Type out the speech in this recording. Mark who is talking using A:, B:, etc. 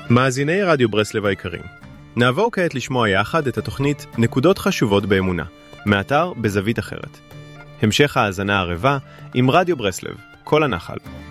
A: מאזיני רדיו ברסלב היקרים, נעבור כעת לשמוע יחד את התוכנית נקודות חשובות באמונה, מאתר בזווית אחרת. המשך האזנה ערבה עם רדיו ברסלב, כל הנחל.